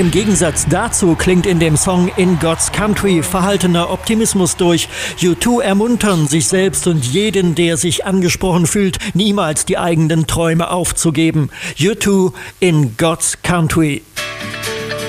Im Gegensatz dazu klingt in dem Song In God's Country verhaltener Optimismus durch. U2 ermuntern sich selbst und jeden, der sich angesprochen fühlt, niemals die eigenen Träume aufzugeben. U2 in God's Country.